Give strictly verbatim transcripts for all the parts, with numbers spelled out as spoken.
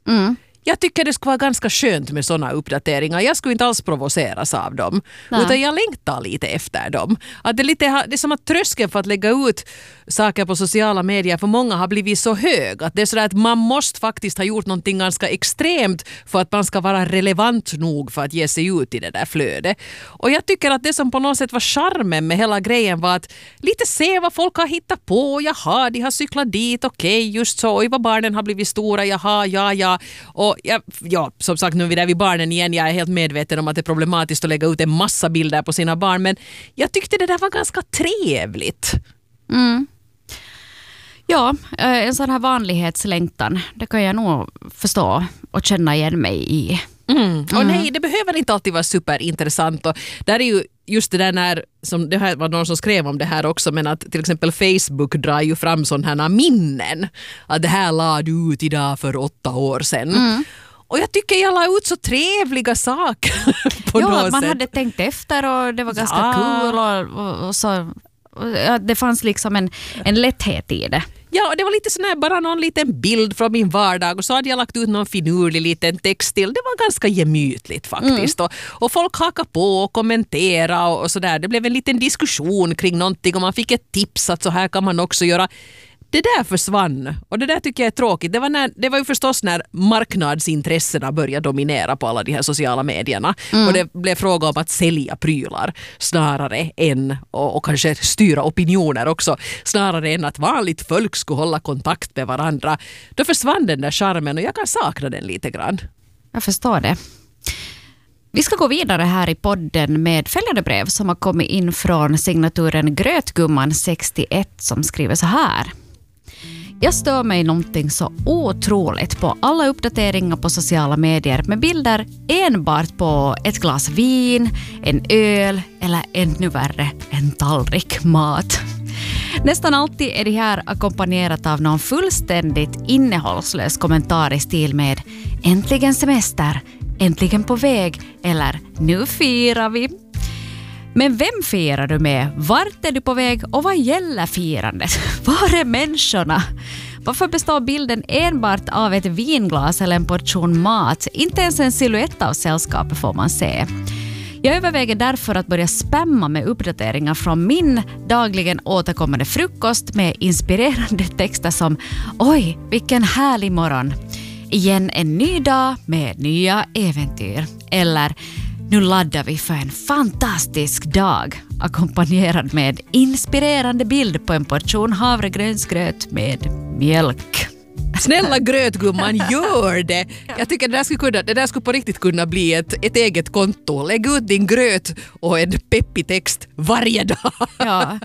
Mm. Jag tycker det skulle vara ganska skönt med såna uppdateringar. Jag skulle inte alls provoceras av dem. Nej. Utan jag längtar lite efter dem. Att det, är lite, det är som att tröskeln för att lägga ut saker på sociala medier för många har blivit så hög. Att det är så att man måste faktiskt ha gjort någonting ganska extremt för att man ska vara relevant nog för att ge sig ut i det där flödet. Och jag tycker att det som på något sätt var charmen med hela grejen var att lite se vad folk har hittat på. Jaha, de har cyklat dit. Okej, okay, just så. Oj, vad barnen har blivit stora. Jaha, ja, ja. Och Ja, ja, som sagt, nu är vi där vid barnen igen. Jag är helt medveten om att det är problematiskt att lägga ut en massa bilder på sina barn, men jag tyckte det där var ganska trevligt. Mm. Ja, en sån här vanlighetslängtan, det kan jag nog förstå och känna igen mig i. Mm. Och mm. nej, det behöver inte alltid vara superintressant. Och där är ju just det där när, som det här var någon som skrev om det här också, men att till exempel Facebook drar ju fram sådana här minnen. Att det här la du ut idag för åtta år sedan. Mm. Och jag tycker jag la ut så trevliga saker på ja, något man sätt. hade tänkt efter och det var ganska ja. kul och, och, och så. Och, ja, det fanns liksom en, en lätthet i det. Ja, det var lite sån här, bara någon liten bild från min vardag och så hade jag lagt ut någon finurlig liten text till. Det var ganska gemytligt faktiskt. Mm. Och, och folk hakade på och kommenterade och, och sådär. Det blev en liten diskussion kring någonting och man fick ett tips att så här kan man också göra. Det där försvann och det där tycker jag är tråkigt. Det var, när, det var ju förstås när marknadsintressena började dominera på alla de här sociala medierna. Mm. Och det blev fråga om att sälja prylar snarare än, och, och kanske styra opinioner också, snarare än att vanligt folk skulle hålla kontakt med varandra. Då försvann den där charmen och jag kan sakna den lite grann. Jag förstår det. Vi ska gå vidare här i podden med följande brev som har kommit in från signaturen Grötgumman sextioett som skriver så här. Jag stör mig någonting så otroligt på alla uppdateringar på sociala medier med bilder enbart på ett glas vin, en öl eller ännu värre, en tallrik mat. Nästan alltid är det här ackompanjerat av någon fullständigt innehållslös kommentar i stil med äntligen semester, äntligen på väg eller nu firar vi. Men vem firar du med? Vart är du på väg och vad gäller firandet? Var är människorna? Varför består bilden enbart av ett vinglas eller en portion mat? Inte ens en silhuett av sällskapet får man se. Jag överväger därför att börja spamma med uppdateringar från min dagligen återkommande frukost med inspirerande texter som oj, vilken härlig morgon. Igen en ny dag med nya äventyr. Eller nu laddar vi för en fantastisk dag ackompanjerad med inspirerande bild på en portion havregrönsgröt med mjölk. Snälla grötgumman, gör det! Jag tycker det där skulle, kunna, det där skulle på riktigt kunna bli ett, ett eget konto. Lägg ut din gröt och en peppig text varje dag. Ja.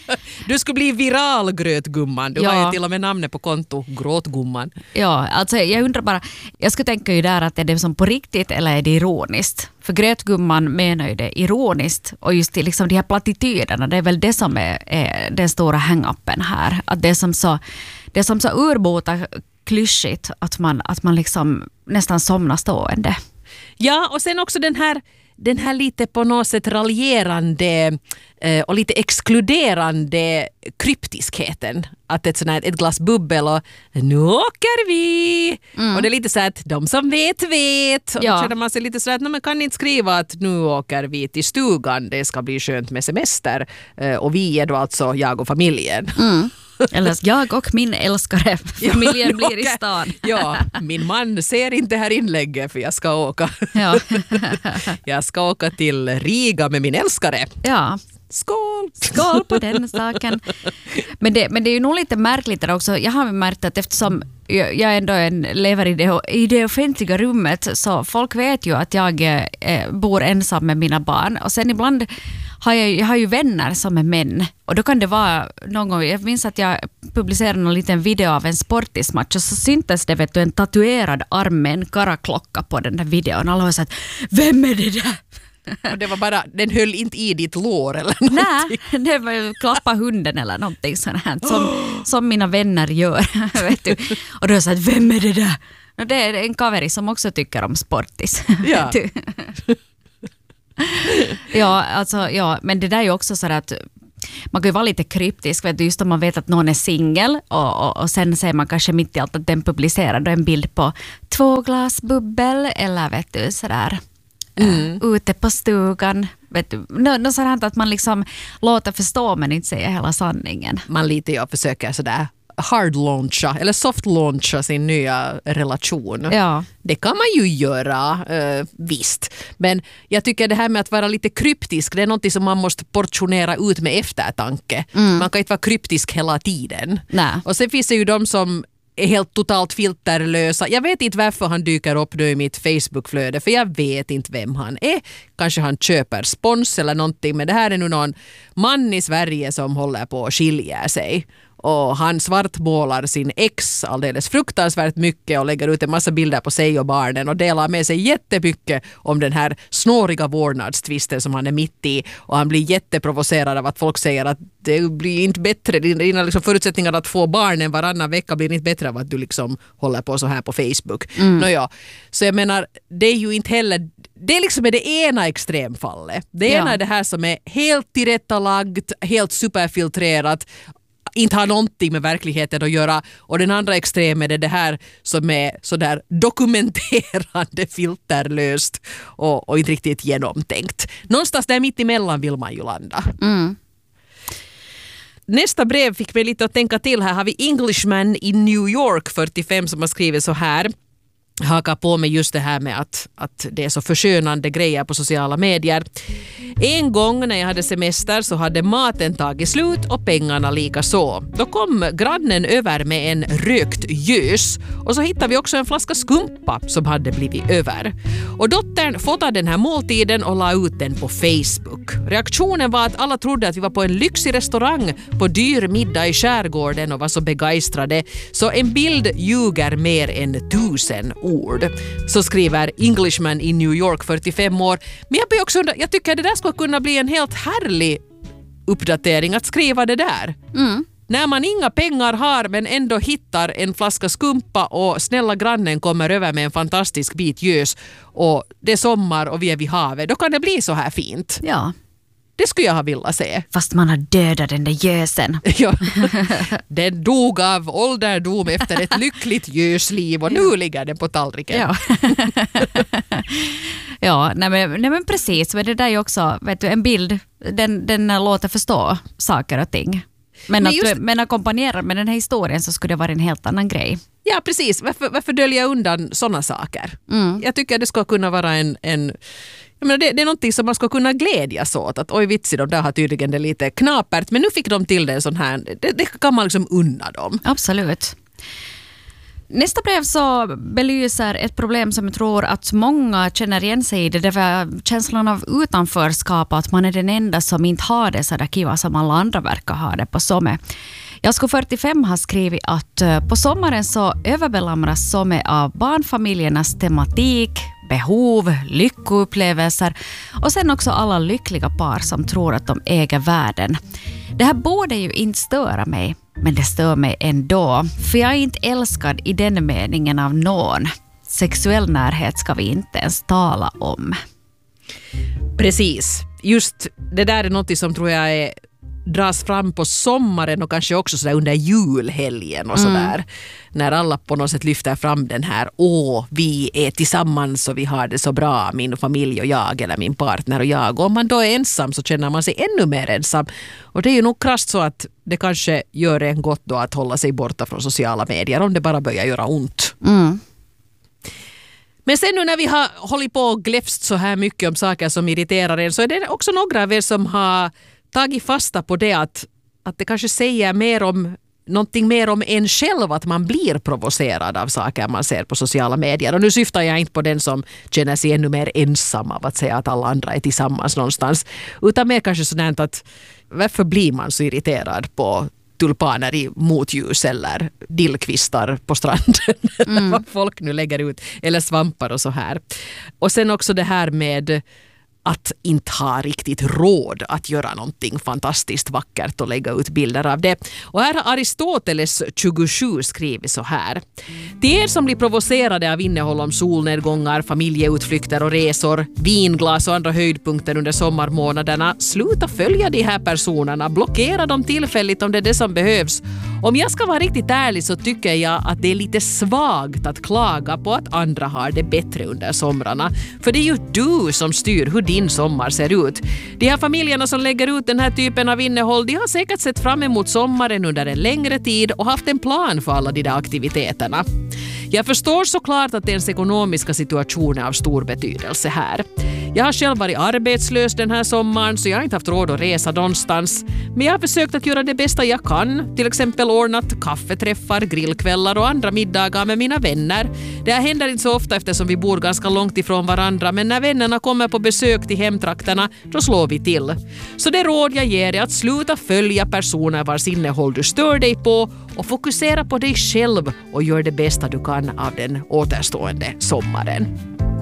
Du skulle bli viral grötgumman. Du ja. har ju till och med namnet på konto, gråtgumman. Ja, alltså jag undrar bara, jag skulle tänka ju där att är det som på riktigt eller är det ironiskt? För grötgumman menar ju det ironiskt och just det, liksom de här plattityderna, det är väl det som är, är den stora hang-upen här. Att det är som så, det är som så urbota klyschigt att man, att man liksom nästan somnar stående. Ja, och sen också den här den här lite på något sätt raljerande eh, och lite exkluderande kryptiskheten. Att ett, sån här, ett glas bubbel och nu åker vi! Mm. Och det är lite så att de som vet vet. Och ja. Då känner man sig lite så att man kan inte skriva att nu åker vi till stugan. Det ska bli skönt med semester. Eh, och vi är då alltså jag och familjen. Mm. Eller jag och min älskare. Familjen ja, blir i stan. Ja, min man ser inte här inlägget för jag ska åka. Ja. Jag ska åka till Riga med min älskare. Ja. Skål! Skål på den saken. Men det, men det är ju nog lite märkligt där också. Jag har märkt att eftersom jag ändå en, lever i det, i det offentliga rummet så folk vet ju att jag eh, bor ensam med mina barn. Och sen ibland har jag, jag har ju vänner som är män. Och då kan det vara någon gång, jag minns att jag publicerade någon liten video av en sportismatch och så syntes det vet du, en tatuerad arm med en karaklocka på den där videon. Alla var så att, vem är det där? Och det var bara, den höll inte i ditt lår eller någonting. Nej, det var ju klappa hunden eller någonting sånt här som, som mina vänner gör. Vet du. Och då sa jag, vem är det där? Och det är en kaveri som också tycker om sportis. Ja. Ja, alltså, ja, men det där är ju också så att man kan ju vara lite kryptisk, vet du, just om man vet att någon är singel och, och, och sen ser man kanske mitt i allt att den publicerar då en bild på två glas bubbel eller vet du sådär mm. uh, ute på stugan. Vet du, nå, nå sådant att man liksom låter förstå men inte säger hela sanningen. Man lite jag försöker sådär hard launcha eller soft launcha sin nya relation. Ja. Det kan man ju göra, uh, visst. Men jag tycker det här med att vara lite kryptisk, det är något som man måste portionera ut med eftertanke. Mm. Man kan inte vara kryptisk hela tiden. Nä. Och sen finns det ju de som är helt totalt filterlösa. Jag vet inte varför han dyker upp nu i mitt Facebookflöde, för jag vet inte vem han är. Kanske han köper spons eller någonting, men det här är nu någon man i Sverige som håller på att skilja sig. Och han svartmålar sin ex alldeles fruktansvärt mycket och lägger ut en massa bilder på sig och barnen och delar med sig jättemycket om den här snåriga vårdnadstvisten som han är mitt i. Och han blir jätteprovocerad av att folk säger att det blir inte bättre. Dina liksom förutsättningar att få barnen varannan vecka blir inte bättre av att du liksom håller på så här på Facebook. Mm. Nåja, så jag menar, det är ju inte heller... Det är liksom det ena extremfallet. Det ena ja. är det här som är helt tillrättalagt, helt superfiltrerat, inte har någonting med verkligheten att göra, och den andra extremen är det här som är sådär dokumenterande filterlöst och, och inte riktigt genomtänkt. Någonstans där mitt emellan vill man ju landa. Mm. Nästa brev fick mig lite att tänka till. Här har vi Englishman i New York fyrtiofem som har skrivit så här. Haka på med just det här med att, att det är så förskönande grejer på sociala medier. En gång när jag hade semester så hade maten tagit slut och pengarna lika så. Då kom grannen över med en rökt gös och så hittade vi också en flaska skumpa som hade blivit över. Och dottern fotade den här måltiden och la ut den på Facebook. Reaktionen var att alla trodde att vi var på en lyxig restaurang på dyr middag i skärgården och var så begeistrade. Så en bild ljuger mer än tusen ord. Så skriver Englishman i New York fyrtiofem år. Men jag, också undra, jag tycker att det där skulle kunna bli en helt härlig uppdatering att skriva det där. Mm. När man inga pengar har men ändå hittar en flaska skumpa och snälla grannen kommer över med en fantastisk bit gös och det är sommar och vi är vid havet, då kan det bli så här fint. Ja. Det skulle jag ha velat se. Fast man har dödat den där gösen. Ja. Den dog av ålderdom efter ett lyckligt gösliv och nu ligger den på tallriken. Ja, ja nej, men, nej men precis. Men det där är ju också, vet du, en bild, den, den låter förstå saker och ting. Men, men, att, just... men ackompanjerar med den här historien så skulle det vara en helt annan grej. Ja, precis. Varför, varför dölja undan sådana saker? Mm. Jag tycker att det ska kunna vara en... en jag menar, det, det är någonting som man ska kunna glädjas åt. Att oj vitsi, de där har tydligen det lite knapert. Men nu fick de till det en sån här... Det, det kan man liksom unna dem. Absolut. Nästa brev så belyser ett problem som jag tror att många känner igen sig i. Det var känslan av utanförskap, att man är den enda som inte har det så där kiva som alla andra verkar ha det på Somme. Jag skulle fyrtiofem ha skrivit att på sommaren så överbelamras Somme av barnfamiljernas tematik, behov, lyckoupplevelser och sen också alla lyckliga par som tror att de äger världen. Det här borde ju inte störa mig, men det stör mig ändå. För jag är inte älskad i den meningen av någon. Sexuell närhet ska vi inte ens tala om. Precis. Just det där är något som tror jag är, dras fram på sommaren och kanske också så där under julhelgen och sådär. Mm. När alla på något sätt lyfter fram den här, åh, vi är tillsammans och vi har det så bra, min familj och jag eller min partner och jag. Och om man då är ensam så känner man sig ännu mer ensam. Och det är ju nog krasst så att det kanske gör en gott då att hålla sig borta från sociala medier om det bara börjar göra ont. Mm. Men sen nu när vi har hållit på och gläfst så här mycket om saker som irriterar en så är det också några av er som har tagit fasta på det att, att det kanske säger mer om någonting mer om en själv, att man blir provocerad av saker man ser på sociala medier. Och nu syftar jag inte på den som känner sig ännu mer ensam av att säga att alla andra är tillsammans någonstans, utan mer kanske sådant att varför blir man så irriterad på tulpaner i motljus eller dillkvistar på stranden mm. eller vad folk nu lägger ut, eller svampar och så här. Och sen också det här med att inte ha riktigt råd att göra någonting fantastiskt vackert och lägga ut bilder av det. Och här har Aristoteles tjugosju skrivit så här. Till er som blir provocerade av innehåll om solnedgångar, familjeutflykter och resor, vinglas och andra höjdpunkter under sommarmånaderna, sluta följa de här personerna, blockera dem tillfälligt om det är det som behövs. Om jag ska vara riktigt ärlig så tycker jag att det är lite svagt att klaga på att andra har det bättre under somrarna. För det är ju du som styr hur din sommar ser ut. De här familjerna som lägger ut den här typen av innehåll, de har säkert sett fram emot sommaren under en längre tid och haft en plan för alla de där aktiviteterna. Jag förstår såklart att ens ekonomiska situation är av stor betydelse här. Jag har själv varit arbetslös den här sommaren så jag har inte haft råd att resa någonstans. Men jag har försökt att göra det bästa jag kan. Till exempel ordnat kaffeträffar, grillkvällar och andra middagar med mina vänner. Det här händer inte så ofta eftersom vi bor ganska långt ifrån varandra. Men när vännerna kommer på besök till hemtrakterna, då slår vi till. Så det råd jag ger är att sluta följa personer vars innehåll du stör dig på och fokusera på dig själv och gör det bästa du kan av den återstående sommaren.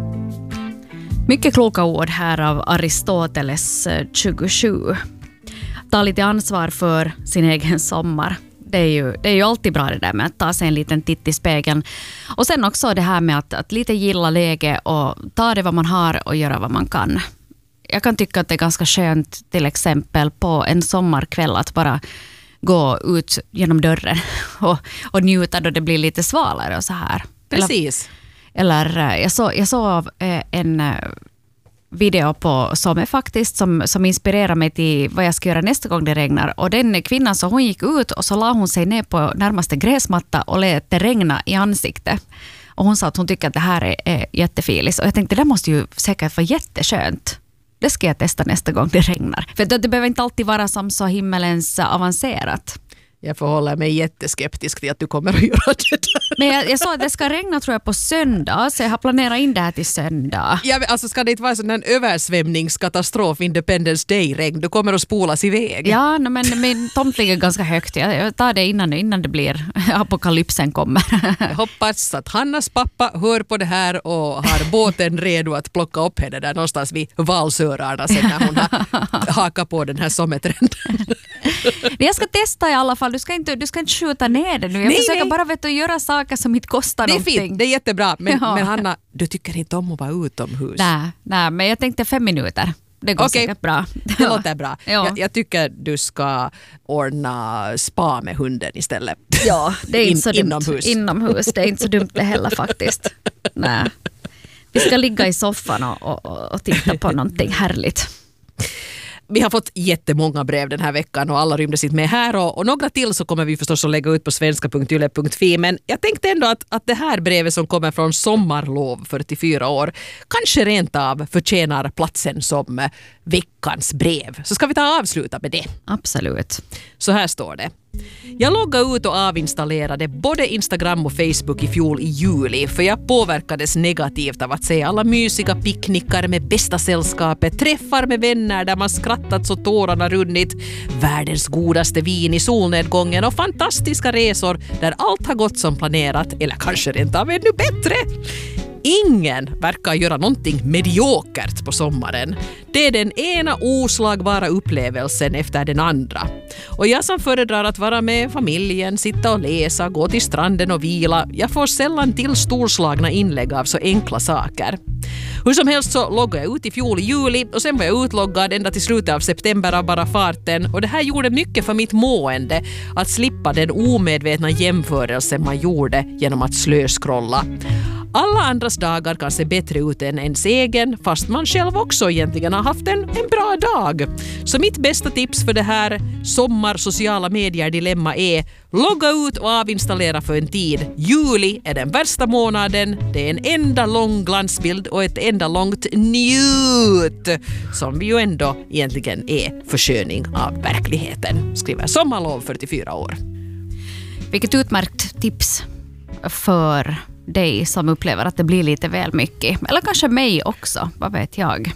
Mycket kloka ord här av Aristoteles tjugosju. Ta lite ansvar för sin egen sommar. Det är ju, det är ju alltid bra det där med att ta sig en liten titt i spegeln. Och sen också det här med att, att lite gilla läge och ta det vad man har och göra vad man kan. Jag kan tycka att det är ganska skönt till exempel på en sommarkväll att bara gå ut genom dörren och, och njuta då det blir lite svalare och så här. Precis. Eller, eller jag såg jag så, en video på Somme faktiskt som, som inspirerar mig till vad jag ska göra nästa gång det regnar. Och den kvinnan så hon gick ut och så la hon sig ner på närmaste gräsmatta och lät det regna i ansiktet. Och hon sa att hon tycker att det här är, är jättefilis. Och jag tänkte det måste ju säkert vara jätteskönt. Det ska jag testa nästa gång det regnar. För det, det behöver inte alltid vara som så himmelens avancerat. Jag förhåller mig jätteskeptisk till att du kommer att göra det där. Men jag, jag sa att det ska regna tror jag på söndag, så jag har planerat in det här till söndag. Ja, alltså ska det inte vara sån en översvämningskatastrof, Independence Day-regn? Du kommer att spolas iväg. Ja, no, men min tomt ligger ganska högt. Jag tar det innan, innan det blir apokalypsen kommer. Jag hoppas att Hannas pappa hör på det här och har båten redo att plocka upp henne där någonstans vid Valsörarna sen när hon har hakat på den här sommetrenden. Jag ska testa i alla fall. Du ska inte, du ska inte skjuta ner det nu. Jag nej, försöker nej. bara vet du, göra saker som inte kostar det är någonting. Fint, det är jättebra. Men, ja. men Hanna, du tycker inte om att vara utomhus. Nej, nej, men jag tänkte fem minuter. Det går okay. säkert bra. Det låter bra. Ja. Jag, jag tycker du ska ordna spa med hunden istället. Ja, det är inte In, så dumt. Inomhus. Inomhus. Det är inte så dumt det heller faktiskt. Nej. Vi ska ligga i soffan och, och, och titta på någonting härligt. Vi har fått jättemånga brev den här veckan och alla rymdes inte med här och, och några till så kommer vi förstås att lägga ut på svenska punkt yle punkt fi, men jag tänkte ändå att, att det här brevet som kommer från Sommarlov fyrtiofyra år kanske rent av förtjänar platsen som veckans brev. Så ska vi ta och avsluta med det. Absolut. Så här står det. Jag loggade ut och avinstallerade både Instagram och Facebook i fjol i juli för jag påverkades negativt av att se alla mysiga picknickar med bästa sällskapet, träffar med vänner där man skrattat så tårarna runnit, världens godaste vin i solnedgången och fantastiska resor där allt har gått som planerat eller kanske rent av ännu bättre. Ingen verkar göra någonting mediokert på sommaren. Det är den ena oslagbara upplevelsen efter den andra. Och jag som föredrar att vara med familjen, sitta och läsa, gå till stranden och vila, jag får sällan till storslagna inlägg av så enkla saker. Hur som helst så loggade jag ut i fjol i juli och sen var jag utloggad ända till slutet av september av bara farten och det här gjorde mycket för mitt mående att slippa den omedvetna jämförelse man gjorde genom att slöskrolla. Alla andras dagar kan se bättre ut än ens egen fast man själv också egentligen har haft en, en bra dag. Så mitt bästa tips för det här sommar sociala medier dilemma är logga ut och avinstallera för en tid. Juli är den värsta månaden. Det är en enda lång glansbild och ett enda långt njut som vi ju ändå egentligen är försköning av verkligheten. Skriver Sommarlov fyrtiofyra år. Vilket utmärkt tips för dig som upplever att det blir lite väl mycket. Eller kanske mig också, vad vet jag.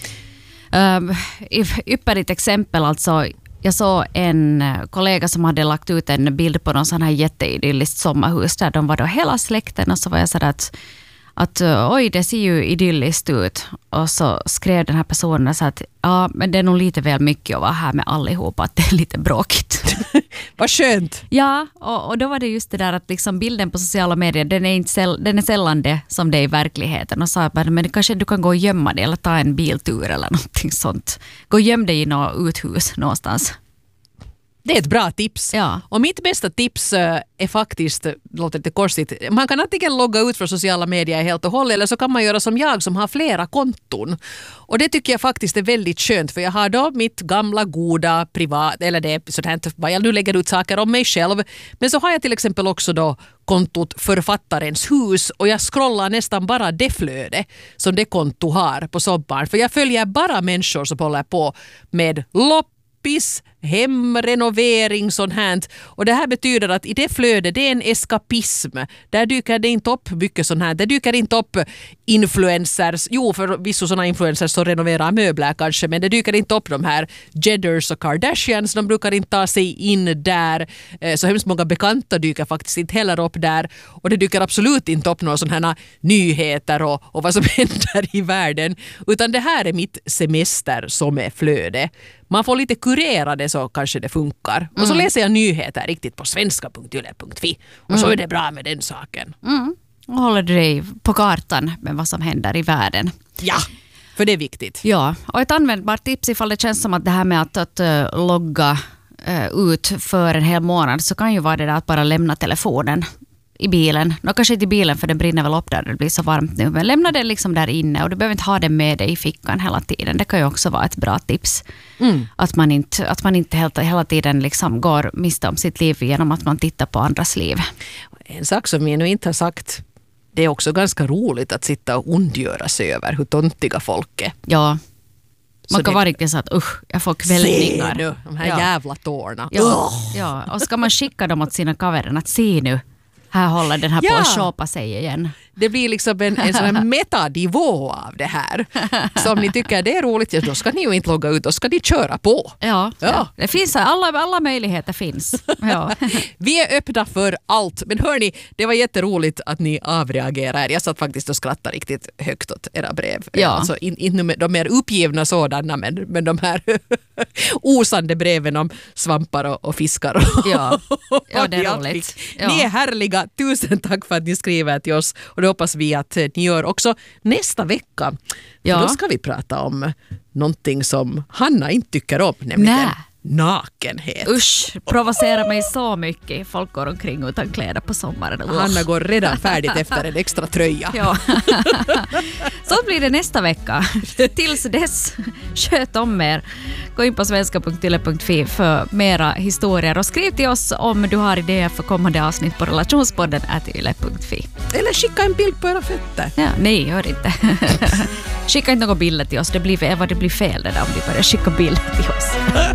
Um, ypperligt exempel alltså. Jag såg en kollega som hade lagt ut en bild på någon sån här jätteidylliskt sommarhus där de var då hela släkten och så var jag sådär att att oj, det ser ju idylliskt ut. Och så skrev den här personen så att ja, men det är nog lite väl mycket att vara här med allihopa, att det är lite bråkigt. Vad skönt! Ja, och, och då var det just det där att liksom bilden på sociala medier, den är, inte säll, den är sällan det som det är i verkligheten. Och sa att men kanske du kan gå och gömma dig eller ta en biltur eller någonting sånt. Gå och göm dig i något uthus någonstans. Det är ett bra tips. Ja. Och mitt bästa tips är faktiskt, det låter lite korsigt, man kan antingen logga ut från sociala medier helt och hållet eller så kan man göra som jag som har flera konton. Och det tycker jag faktiskt är väldigt skönt, för jag har då mitt gamla goda privat, eller det är sånt här vad jag nu lägger ut saker om mig själv. Men så har jag till exempel också då kontot Författarens hus och jag scrollar nästan bara det flöde som det konto har på sommaren. För jag följer bara människor som håller på med lopp, hemrenovering, sånt här. Och det här betyder att i det flödet, det är en eskapism. Där dyker det inte upp mycket sånt här. Där dyker inte upp influencers. Jo, för vissa sådana influencers som renoverar möbler kanske, men det dyker inte upp de här Jedders och Kardashians. De brukar inte ta sig in där. Så hemskt många bekanta dyker faktiskt inte heller upp där. Och det dyker absolut inte upp några sådana här nyheter och, och vad som händer i världen. Utan det här är mitt semester som är flöde. Man får lite kurera det så kanske det funkar. Mm. Och så läser jag nyheter riktigt på svenska punkt yle punkt fi. Och mm. så är det bra med den saken. Mm. Och håller du dig på kartan med vad som händer i världen. Ja, för det är viktigt. Ja, och ett användbart tips ifall det känns som att det här med att, att uh, logga uh, ut för en hel månad, så kan ju vara det där att bara lämna telefonen i bilen. Nå, kanske inte i bilen för den brinner väl upp där det blir så varmt nu. Men lämna den liksom där inne och du behöver inte ha den med dig i fickan hela tiden. Det kan ju också vara ett bra tips. Mm. Att man inte, att man inte hela, hela tiden liksom går miste om sitt liv genom att man tittar på andras liv. En sak som vi nu inte har sagt, det är också ganska roligt att sitta och ondgöra sig över hur tontiga folk är. Ja. Man så kan det, vara riktigt så att usch, jag får kvällningar. Se nu, de här ja. jävla tårna. Ja, ja, och ska man skicka dem åt sina kaverer att se nu, här håller den här ja. på att shoppa sig igen. Det blir liksom en, en sån här metanivå av det här. Så om ni tycker det är roligt, ja, då ska ni ju inte logga ut, då ska ni köra på. Ja, ja. ja. Det finns, alla, alla möjligheter finns. Ja. Vi är öppna för allt. Men hörni, det var jätteroligt att ni avreagerar. Jag satt faktiskt och skrattade riktigt högt åt era brev. Ja. Alltså, inte in, de mer uppgivna sådana, men, men de här osande breven om svampar och, och fiskar. Och, ja. ja, det är roligt. Ja. Ni är härliga. Tusen tack för att ni skriver till oss. Och det hoppas vi att ni gör också nästa vecka. Ja. För då ska vi prata om någonting som Hanna inte tycker om, nämligen Nä. nakenhet. Usch, provocerar mig så mycket. Folk går omkring utan kläder på sommaren. Usch. Hanna går redan färdigt efter en extra tröja. Ja. Så blir det nästa vecka. Tills dess, sköt om er. Gå in på svenska punkt yle punkt fi för mera historier och skriv till oss om du har idéer för kommande avsnitt på relationspodden at yle punkt fi. Eller skicka en bild på era fötter. Ja, nej, gör inte. Skicka inte några bilder till oss. Det blir, det blir fel det där om vi börjar skicka bilder till oss.